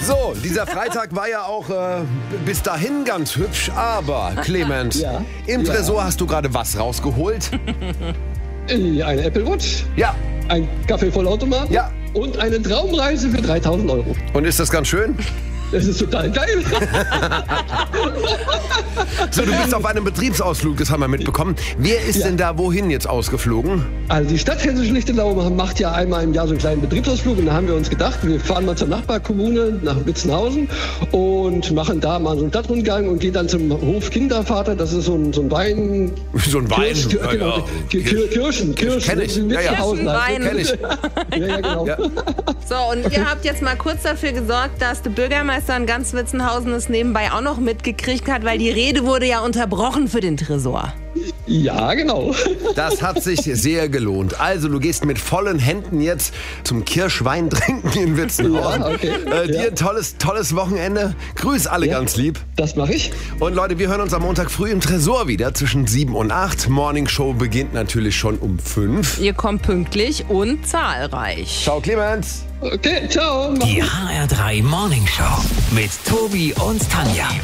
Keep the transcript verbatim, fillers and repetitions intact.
So, dieser Freitag war ja auch äh, bis dahin ganz hübsch, aber Clemens, Ja. im Ja. Tresor hast du gerade was rausgeholt? Äh, Eine Apple Watch, Ja. ein Kaffeevollautomat Ja. und eine Traumreise für dreitausend Euro. Und ist das ganz schön? Das ist total geil. So, du bist auf einem Betriebsausflug, das haben wir mitbekommen. Wer ist Ja. denn da wohin jetzt ausgeflogen? Also die Stadt Hessisch-Lichtenau macht ja einmal im Jahr so einen kleinen Betriebsausflug und da haben wir uns gedacht, wir fahren mal zur Nachbarkommune nach Witzenhausen und machen da mal so einen Stadtrundgang und gehen dann zum Hof Kindervater, das ist so ein, so ein Wein... So ein Wein. Kirsch, Ja, genau, ja. Kir- Kir- Kirschen, Kirschen. Kenn ich. in Ja, ja. Witzenhausen halt. Kirschenwein. Kenn ich. Ja, ja, genau. Ja. So, und ihr habt jetzt mal kurz dafür gesorgt, dass der Bürgermeister in ganz Witzenhausen es nebenbei auch noch mitgekriegt hat, weil die Rede wurde ja unterbrochen für den Tresor. Ja, genau. Das hat sich sehr gelohnt. Also, du gehst mit vollen Händen jetzt zum Kirschwein trinken in Witzenhausen. Ja, okay. Äh, dir Ja. ein tolles, tolles Wochenende. Grüß alle Ja. ganz lieb. Das mache ich. Und Leute, wir hören uns am Montag früh im Tresor wieder zwischen sieben und acht. Morning Show beginnt natürlich schon um fünf. Ihr kommt pünktlich und zahlreich. Ciao, Clemens. Okay, ciao. Mach's Die H R drei Morning Show mit Tobi und Tanja.